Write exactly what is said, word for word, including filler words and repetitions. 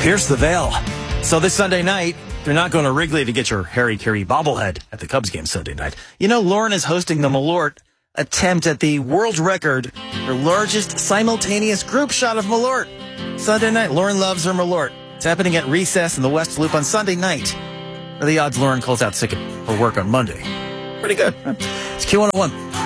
Pierce the veil. So this Sunday night, they're not going to Wrigley to get your Harry Carey bobblehead at the Cubs game Sunday night. You know, Lauren is hosting the Malort attempt at the world record for largest simultaneous group shot of Malort. Sunday night, Lauren loves her Malort. It's happening at Recess in the West Loop on Sunday night. What are the odds Lauren calls out sick for work on Monday? Pretty good. It's Q one oh one.